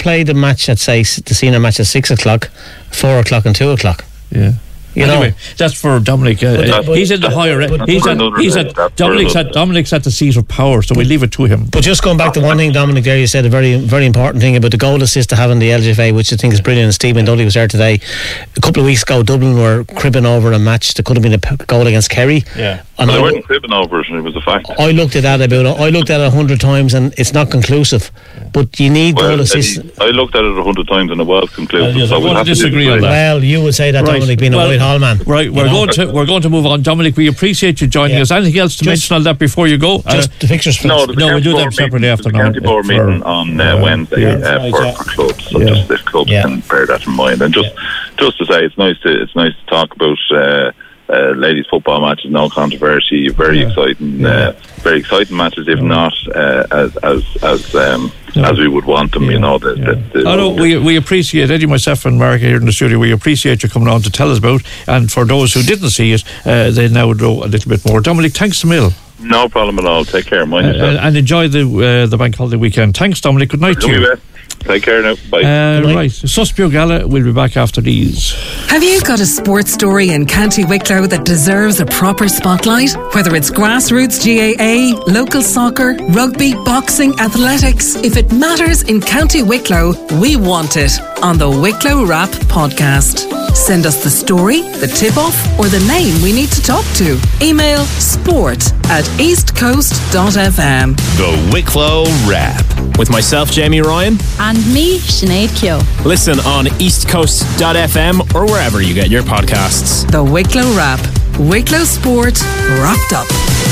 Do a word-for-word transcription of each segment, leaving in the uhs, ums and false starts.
play the match at, say, the senior match at six o'clock, four o'clock, and two o'clock. Yeah. You anyway, know, that's for Dominic. Uh, but, but, he's in the higher end. He's at, he's at Dominic's at Dominic's at the seat of power, so we leave it to him. But just going back to one thing, Dominic, there you said a very, very important thing about the goal assist to having the L G F A, which I think is brilliant. And Stephen Dudley was there today. A couple of weeks ago, Dublin were cribbing over a match that could have been a goal against Kerry. Yeah, and they weren't cribbing over it, and it was a fact. I looked at that about. I looked at it a hundred times, and it's not conclusive. But you need well, goal assist. I looked at it a hundred times, and it was conclusive. Well, yes, so I we'll want to disagree on that. Well, you would say that, right. Dominic, being well, a Whitehall man. Right, we're going to we're going to move on. Dominic, we appreciate you joining yeah. us. Anything else to just, mention on that before you go? Just uh, the fixtures. No, no, we do them separately after now. The county board meeting on uh, Wednesday yeah, uh, right, for, yeah. for clubs, so yeah. just if clubs yeah. can bear that in mind. And just yeah. just to say, it's nice to it's nice to talk about. Uh, Uh, ladies football matches, no controversy, very yeah. exciting, yeah. Uh, very exciting matches. If yeah. not uh, as as as um, yeah. as we would want them, yeah. you know. The, yeah. the, the, oh, no, we we appreciate Eddie, myself, and Mark here in the studio. We appreciate you coming on to tell us about. And for those who didn't see it, uh, they now know a little bit more. Dominic, thanks a mil. No problem at all. Take care, mind uh, yourself, and enjoy the uh, the bank holiday weekend. Thanks, Dominic. Good night to you. Take care now. Bye. Uh, right. Suspio Gala will be back after these. Have you got a sports story in County Wicklow that deserves a proper spotlight? Whether it's grassroots G A A, local soccer, rugby, boxing, athletics, if it matters in County Wicklow, we want it on the Wicklow Wrap podcast. Send us the story, the tip-off, or the name we need to talk to. Email sport at eastcoast.fm. The Wicklow Wrap. With myself, Jamie Ryan. And me, Sinead Keogh. Listen on east coast dot f m or wherever you get your podcasts. The Wicklow Wrap. Wicklow Sport wrapped up.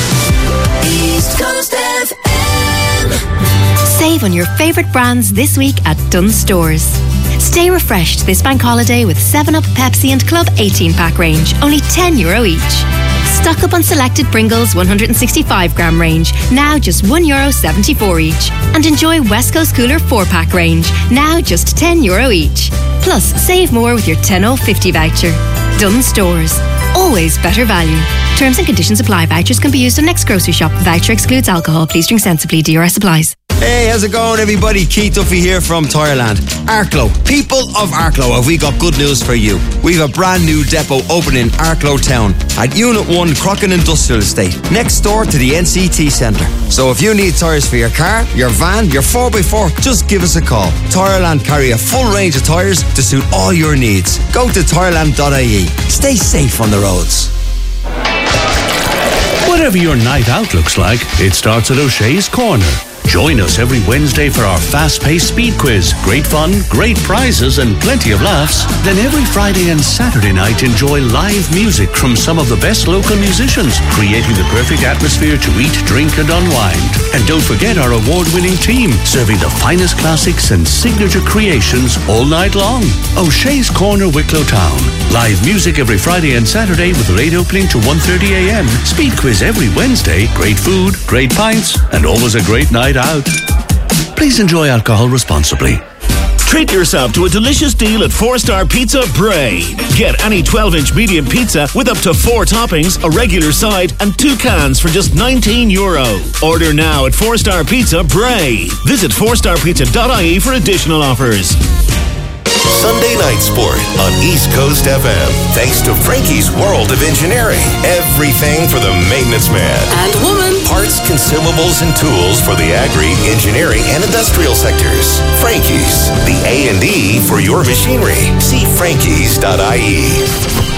East Coast F M. Save on your favourite brands this week at Dunnes Stores. Stay refreshed this bank holiday with seven up, Pepsi and Club eighteen pack range, only ten euro each. Stock up on selected Pringles one hundred sixty-five gram range, now just one euro seventy-four each. And enjoy West Coast Cooler four pack range, now just ten euro each. Plus, save more with your ten oh fifty voucher. Dunnes Stores. Always better value. Terms and conditions apply. Vouchers can be used on next grocery shop. Voucher excludes alcohol. Please drink sensibly. D R S applies. Hey, how's it going, everybody? Keith Duffy here from Tireland. Arklow, people of Arklow, have we got good news for you? We've a brand new depot opening in Arklow Town at Unit one Crocken Industrial Estate, next door to the N C T Centre. So if you need tyres for your car, your van, your four by four, just give us a call. Tireland carry a full range of tyres to suit all your needs. Go to tireland dot I E. Stay safe on the roads. Whatever your night out looks like, it starts at O'Shea's Corner. Join us every Wednesday for our fast-paced speed quiz. Great fun, great prizes, and plenty of laughs. Then every Friday and Saturday night, enjoy live music from some of the best local musicians, creating the perfect atmosphere to eat, drink, and unwind. And don't forget our award-winning team, serving the finest classics and signature creations all night long. O'Shea's Corner, Wicklow Town. Live music every Friday and Saturday with late opening to one thirty a m. Speed quiz every Wednesday. Great food, great pints, and always a great night out. Please enjoy alcohol responsibly. Treat yourself to a delicious deal at four star Pizza Bray. Get any twelve inch medium pizza with up to four toppings, a regular side, and two cans for just nineteen euro. Order now at four star Pizza Bray. Visit four star pizza dot I E for additional offers. Sunday Night Sport on East Coast F M. Thanks to Frankie's World of Engineering. Everything for the maintenance man and woman. Parts, consumables, and tools for the agri, engineering, and industrial sectors. Frankie's, the A and E for your machinery. See frankies dot I E.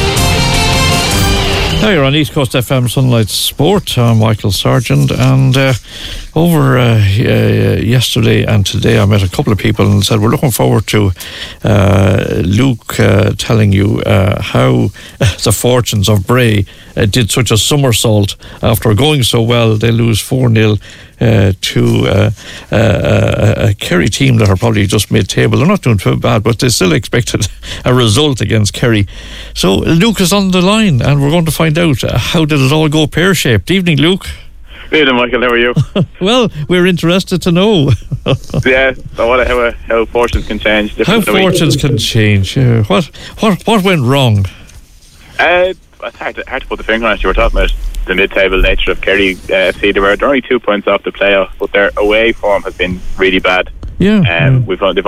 Now you're on East Coast F M Sunlight Sport. I'm Michael Sargent, and uh, over uh, uh, yesterday and today I met a couple of people and said we're looking forward to uh, Luke uh, telling you uh, how the fortunes of Bray uh, did such a somersault after going so well. They lose four nil Uh, to uh, uh, a Kerry team that are probably just mid-table. They're not doing too bad, but they still expected a result against Kerry. So Luke is on the line, and we're going to find out uh, how did it all go pear-shaped. Evening, Luke. Hey there, Michael, how are you? Well, we're interested to know. Yeah, so what, how, how fortunes can change. How fortunes can change. Uh, what, what, what went wrong? Uh, it's hard to, hard to put the finger on it. You were talking about the mid-table nature of Kerry uh, F C. They were they're only two points off the playoff, but their away form has been really bad. Yeah, um, yeah. We've they've